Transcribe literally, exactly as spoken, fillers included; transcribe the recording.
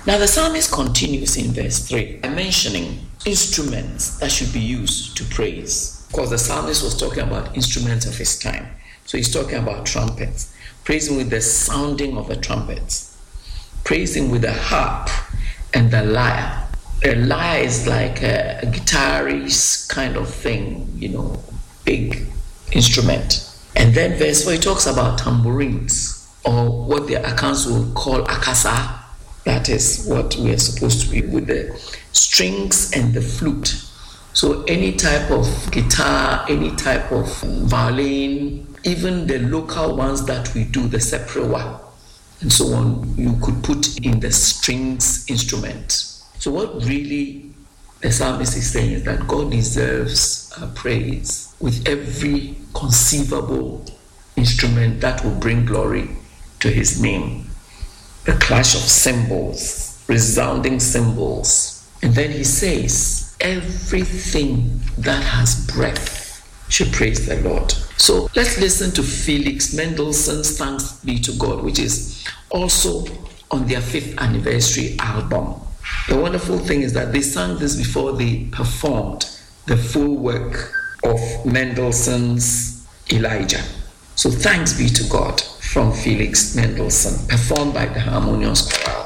Now the psalmist continues in verse three by mentioning instruments that should be used to praise. Because the psalmist was talking about instruments of his time. So he's talking about trumpets. Praising with the sounding of the trumpets. Praising with the harp and the lyre. A lyre is like a, a guitarist kind of thing, you know, big instrument. And then verse four, he talks about tambourines, or what the accounts will call akasa. That is what we are supposed to be with the strings and the flute. So any type of guitar, any type of violin, even the local ones that we do, the seprewa, and so on, you could put in the strings instrument. So what really the psalmist is saying is that God deserves our praise with every conceivable instrument that will bring glory to his name. The clash of cymbals, resounding cymbals. And then he says, everything that has breath should praise the Lord. So let's listen to Felix Mendelssohn's Thanks Be to God, which is also on their fifth anniversary album. The wonderful thing is that they sang this before they performed the full work of Mendelssohn's Elijah. So thanks be to God from Felix Mendelssohn, performed by the Harmonious Chorale.